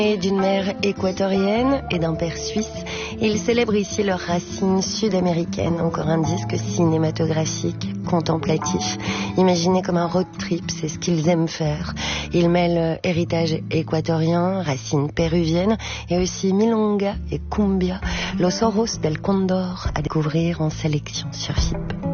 Et d'une mère équatorienne et d'un père suisse, ils célèbrent ici leurs racines sud-américaines. Encore un disque cinématographique, contemplatif, imaginé comme un road trip, c'est ce qu'ils aiment faire. Ils mêlent héritage équatorien, racines péruviennes et aussi milonga et cumbia, Los Oros del Condor, à découvrir en sélection sur FIP.